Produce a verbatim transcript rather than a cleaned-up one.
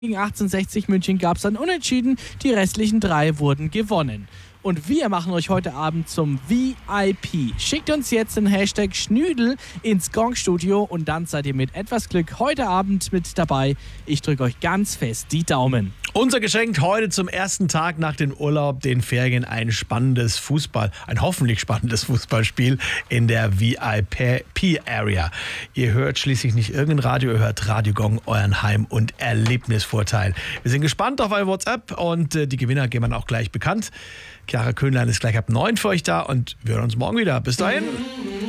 Gegen achtzehnhundertsechzig München gab es dann Unentschieden, die restlichen drei wurden gewonnen. Und wir machen euch heute Abend zum V I P. Schickt uns jetzt den Hashtag Schnüdel ins Gongstudio und dann seid ihr mit etwas Glück heute Abend mit dabei. Ich drücke euch ganz fest die Daumen. Unser Geschenk heute zum ersten Tag nach dem Urlaub, den Ferien, ein spannendes Fußball, ein hoffentlich spannendes Fußballspiel in der V I P-Area. Ihr hört schließlich nicht irgendein Radio, ihr hört Radio Gong, euren Heim- und Erlebnisvorteil. Wir sind gespannt auf euer WhatsApp und äh, die Gewinner geben wir auch gleich bekannt. Chiara Köhnlein ist gleich ab neun für euch da und wir hören uns morgen wieder. Bis dahin.